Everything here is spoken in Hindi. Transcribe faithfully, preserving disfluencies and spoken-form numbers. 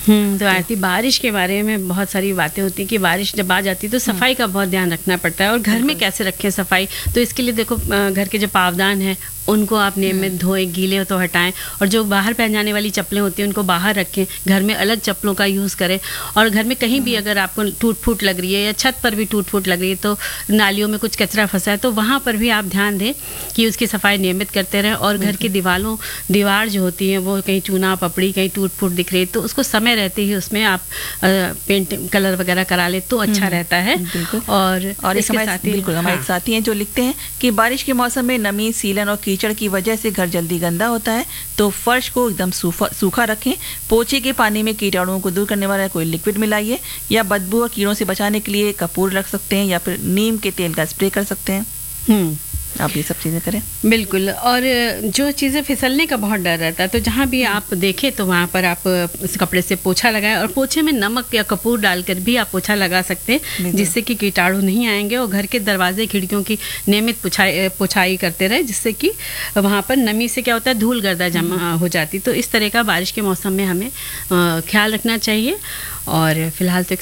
हम्म तो आरती, बारिश के बारे में बहुत सारी बातें होती हैं कि बारिश जब आ जाती है तो सफाई का बहुत ध्यान रखना पड़ता है। और घर में कैसे रखें सफाई, तो इसके लिए देखो घर के जो पावदान है उनको आप नियमित धोएं, गीले हो तो हटाएं। और जो बाहर पहन जाने वाली चप्पलें होती हैं उनको बाहर रखें, घर में अलग चप्पलों का यूज़ करें। और घर में कहीं भी अगर आपको टूट फूट लग रही है या छत पर भी टूट फूट लग रही है, तो नालियों में कुछ कचरा फंसा है तो वहाँ पर भी आप ध्यान दें कि उसकी सफाई नियमित करते रहें। और घर की दीवारों दीवार जो होती है वो कहीं चूना पपड़ी कहीं टूट फूट दिख रही है तो उसको समय रहते ही उसमें आप पेंट कलर वगैरह करा ले तो अच्छा रहता है। और और इसके साथ ही बिल्कुल हमारे साथी हैं जो लिखते हैं कि बारिश के मौसम में नमी, सीलन और कीचड़ की वजह से घर जल्दी गंदा होता है, तो फर्श को एकदम सूखा रखें। पोछे के पानी में कीटाणुओं को दूर करने वाला कोई लिक्विड मिलाइए, या बदबू और कीड़ों से बचाने के लिए कपूर रख सकते हैं, या फिर नीम के तेल का स्प्रे कर सकते हैं। हम्म आप ये सब चीज़ें करें। बिल्कुल। और जो चीज़ें फिसलने का बहुत डर रहता है तो जहाँ भी आप देखें तो वहाँ पर आप इस कपड़े से पोछा लगाएं। और पोछे में नमक या कपूर डालकर भी आप पोछा लगा सकते हैं, जिससे कि कीटाणु नहीं आएंगे। और घर के दरवाजे खिड़कियों की नियमित पुछाई पुछाई करते रहे, जिससे कि वहाँ पर नमी से क्या होता है, धूल गर्दा जमा हो जाती। तो इस तरह का बारिश के मौसम में हमें ख्याल रखना चाहिए। और फिलहाल तो